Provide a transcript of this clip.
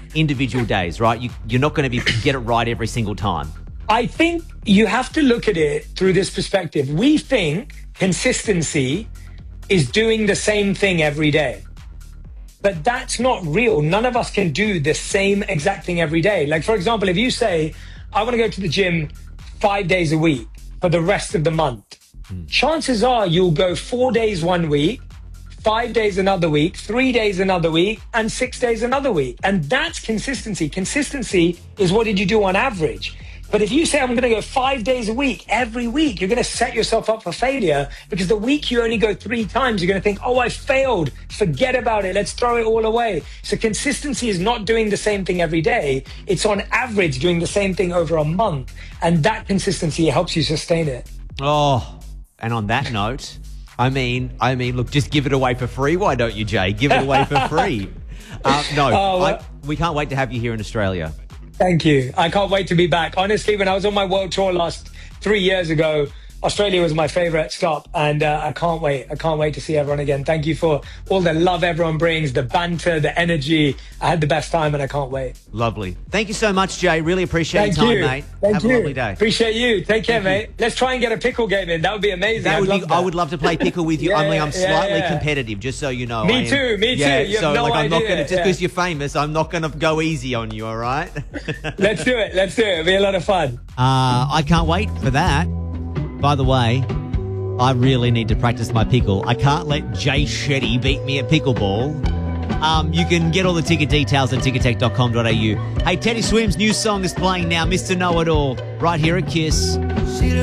individual days, right? You're not going to get it right every single time. I think you have to look at it through this perspective. We think consistency is doing the same thing every day. But that's not real. None of us can do the same exact thing every day. Like, for example, if you say, I want to go to the gym 5 days a week for the rest of the month, chances are you'll go 4 days one week, 5 days another week, 3 days another week, and 6 days another week. And that's consistency. Consistency is what did you do on average. But if you say, I'm going to go 5 days a week, every week, you're going to set yourself up for failure, because the week you only go 3 times, you're going to think, oh, I failed. Forget about it. Let's throw it all away. So consistency is not doing the same thing every day. It's on average doing the same thing over a month. And that consistency helps you sustain it. Oh, and on that note, I mean, look, just give it away for free. Why don't you, Jay? Give it away for free. We can't wait to have you here in Australia. Thank you. I can't wait to be back. Honestly, when I was on my world tour last 3 years ago, Australia was my favorite stop, and I can't wait. I can't wait to see everyone again. Thank you for all the love everyone brings, the banter, the energy. I had the best time, and I can't wait. Lovely. Thank you so much, Jay. Really appreciate your time, mate. Have a lovely day. Appreciate you. Take care, mate. Let's try and get a pickle game in. That would be amazing. I would love to play pickle with you. Only I'm slightly competitive, just so you know. Me too. Yeah, you have no I'm not idea. gonna, just because you're famous, I'm not going to go easy on you, all right? Let's do it. It'll be a lot of fun. I can't wait for that. By the way, I really need to practice my pickle. I can't let Jay Shetty beat me at pickleball. You can get all the ticket details at tickettech.com.au. Hey, Teddy Swims' new song is playing now, Mr. Know-It-All, right here at KISS.